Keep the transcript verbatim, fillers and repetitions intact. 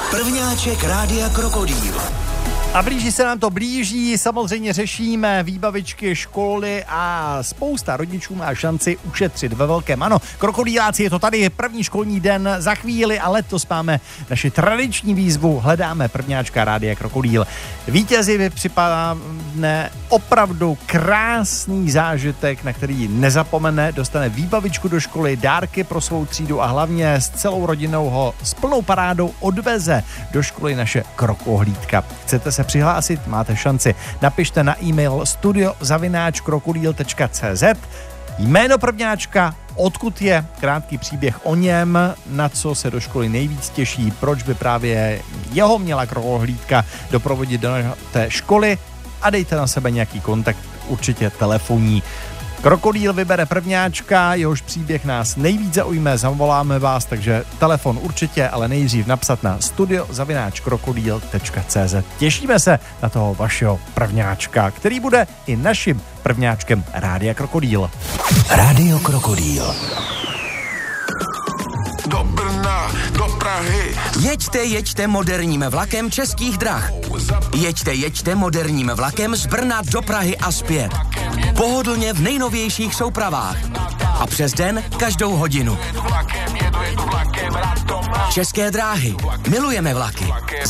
Prvňáček Rádia Krokodýl. A blíží se nám to blíží, samozřejmě řešíme výbavičky, školy a spousta rodičů má šanci ušetřit ve velkém. Ano, krokodýláci, je to tady první školní den za chvíli a letos máme naši tradiční výzvu, hledáme prvňáčka Rádia Krokodýl. Vítězi připadne opravdu krásný zážitek, na který nezapomene, dostane výbavičku do školy, dárky pro svou třídu a hlavně s celou rodinou ho s plnou parádou odveze do školy naše krokohlídka. Chcete se přihlásit, máte šanci. Napište na e-mail studio zavináč krokodýl tečka cé zet, jméno prvňáčka, odkud je, krátký příběh o něm, na co se do školy nejvíc těší, proč by právě jeho měla krokohlídka doprovodit do té školy a dejte na sebe nějaký kontakt, určitě telefonní. Krokodýl vybere prvňáčka, jehož příběh nás nejvíc zaujme, zavoláme vás, takže telefon určitě, ale nejdřív napsat na studio zavináč krokodýl tečka cé zet. Těšíme se na toho vašeho prvňáčka, který bude i naším prvňáčkem Rádia Krokodýl. Rádio Krokodýl. Do Brna, do Prahy. Jeďte, jeďte moderním vlakem Českých drah. Jeďte, jeďte moderním vlakem z Brna do Prahy a zpět. Pohodlně v nejnovějších soupravách. A přes den každou hodinu. České dráhy. Milujeme vlaky.